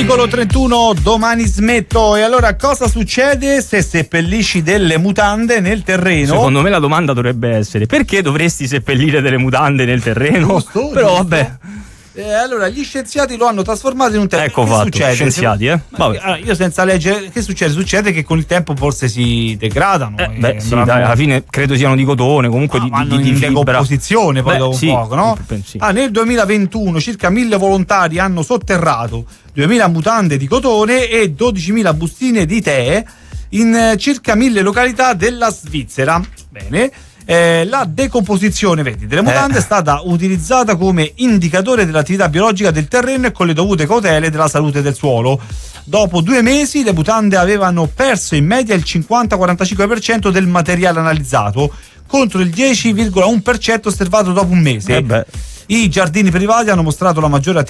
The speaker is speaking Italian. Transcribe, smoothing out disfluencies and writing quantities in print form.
Vicolo 31, domani smetto. E allora cosa succede se seppellisci delle mutande nel terreno? Secondo me la domanda dovrebbe essere: perché dovresti seppellire delle mutande nel terreno? Giusto, però giusto. vabbè. Allora gli scienziati lo hanno trasformato in un terreno. Ecco che fatto, succede? scienziati, vabbè. Allora, io senza leggere, che succede? Succede che con il tempo forse si degradano. Sì, dai, alla fine credo siano di cotone, comunque di in fibra. decomposizione poi dopo sì, un poco, no? sì. Nel 2021 circa 1000 volontari hanno sotterrato 2000 mutande di cotone e 12.000 bustine di tè in circa 1000 località della Svizzera. Bene. La decomposizione, vedi, delle mutande è stata utilizzata come indicatore dell'attività biologica del terreno e con le dovute cautele della salute del suolo. Dopo 2 mesi le mutande avevano perso in media il 50-45% del materiale analizzato contro il 10,1% osservato dopo un mese. I giardini privati hanno mostrato la maggiore attività